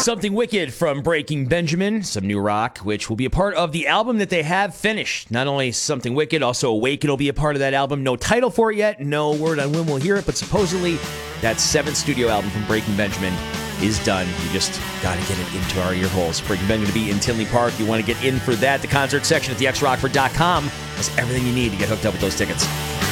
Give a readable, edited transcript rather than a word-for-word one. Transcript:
Something Wicked from Breaking Benjamin, some new rock, which will be a part of the album that they have finished. Not only Something Wicked, also Awaken will be a part of that album. No title for it yet, no word on when we'll hear it, but supposedly that 7th studio album from Breaking Benjamin is done. You just got to get it into our ear holes. Breaking Benjamin to be in Tinley Park. You want to get in for that. The concert section at thexrockford.com has everything you need to get hooked up with those tickets.